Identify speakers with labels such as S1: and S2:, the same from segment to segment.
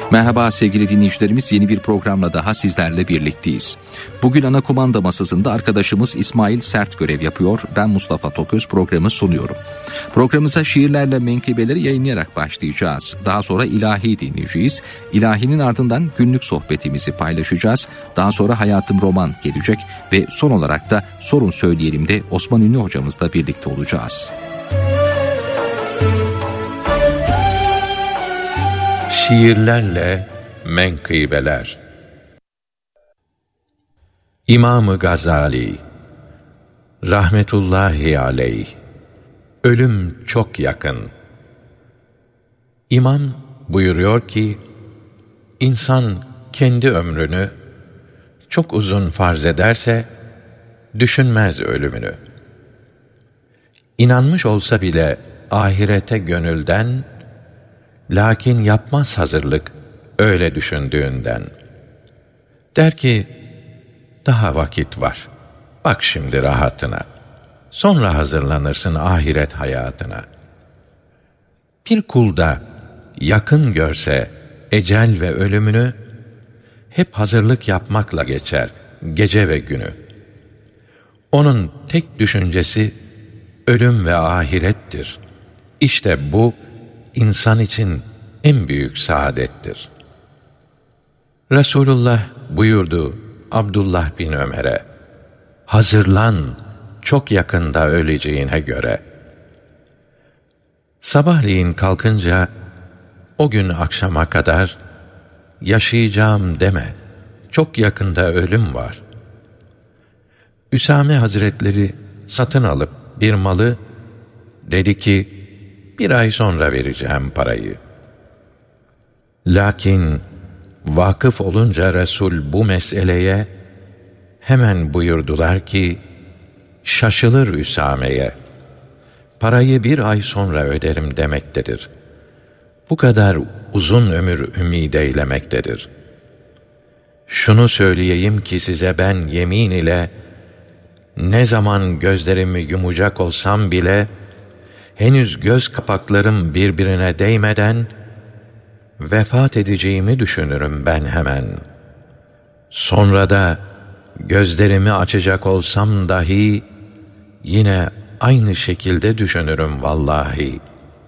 S1: Merhaba sevgili dinleyicilerimiz, yeni bir programla daha sizlerle birlikteyiz. Bugün ana kumanda masasında arkadaşımız İsmail Sert görev yapıyor. Ben Mustafa Toköz programı sunuyorum. Programımıza şiirlerle menkıbeleri yayınlayarak başlayacağız. Daha sonra ilahi dinleyeceğiz. İlahinin ardından günlük sohbetimizi paylaşacağız. Daha sonra Hayatım Roman gelecek ve son olarak da Sorun Söyleyelim de Osman Ünlü hocamızla birlikte olacağız.
S2: Şiirlerle menkıbeler. İmam-ı Gazali rahmetullahi aleyh. Ölüm çok yakın. İmam buyuruyor ki, insan kendi ömrünü çok uzun farz ederse düşünmez ölümünü. İnanmış olsa bile ahirete gönülden, lakin yapmaz hazırlık öyle düşündüğünden. Der ki, daha vakit var. Bak şimdi rahatına. Sonra hazırlanırsın ahiret hayatına. Bir kul da yakın görse ecel ve ölümünü, hep hazırlık yapmakla geçer gece ve günü. Onun tek düşüncesi ölüm ve ahirettir. İşte bu insan için en büyük saadettir. Resulullah buyurdu Abdullah bin Ömer'e, hazırlan, çok yakında öleceğine göre. Sabahleyin kalkınca, o gün akşama kadar, yaşayacağım deme, çok yakında ölüm var. Üsame Hazretleri satın alıp bir malı, dedi ki, bir ay sonra vereceğim parayı. Lakin vakıf olunca Resul bu meseleye hemen buyurdular ki, şaşılır Üsame'ye. Parayı bir ay sonra öderim demektedir. Bu kadar uzun ömür ümid eylemektedir. Şunu söyleyeyim ki size, ben yemin ile ne zaman gözlerimi yumacak olsam bile, henüz göz kapaklarım birbirine değmeden vefat edeceğimi düşünürüm ben hemen. Sonra da gözlerimi açacak olsam dahi yine aynı şekilde düşünürüm vallahi.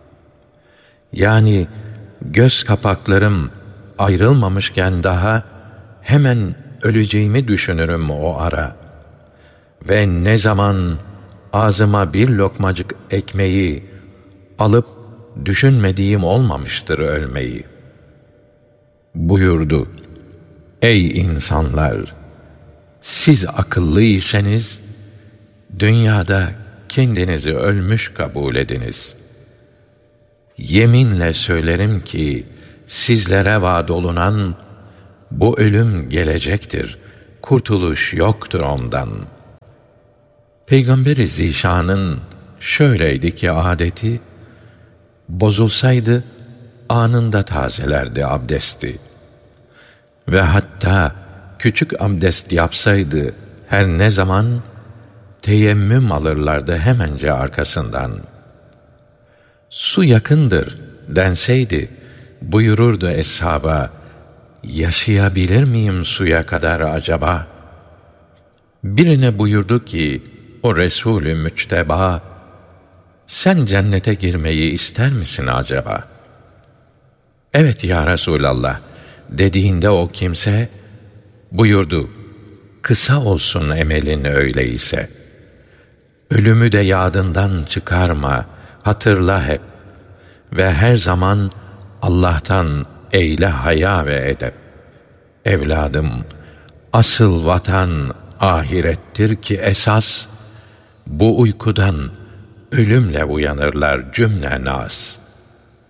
S2: Yani göz kapaklarım ayrılmamışken daha hemen öleceğimi düşünürüm o ara. Ve ne zaman ağzıma bir lokmacık ekmeği alıp düşünmediğim olmamıştır ölmeyi. Buyurdu, ey insanlar! Siz akıllıysanız, dünyada kendinizi ölmüş kabul ediniz. Yeminle söylerim ki, sizlere vaad olunan bu ölüm gelecektir, kurtuluş yoktur ondan. Peygamber-i Zişan'ın şöyleydi ki adeti, bozulsaydı anında tazelerdi abdesti. Ve hatta küçük abdest yapsaydı her ne zaman, teyemmüm alırlardı hemence arkasından. Su yakındır denseydi, buyururdu eshaba, yaşayabilir miyim suya kadar acaba? Birine buyurdu ki, o Resul-ü Müçteba, sen cennete girmeyi ister misin acaba? Evet ya Resulallah dediğinde o kimse, buyurdu, kısa olsun emelin öyleyse. Ölümü de yadından çıkarma, hatırla hep ve her zaman Allah'tan eyle haya ve edep. Evladım, asıl vatan ahirettir ki esas, bu uykudan ölümle uyanırlar cümle nas.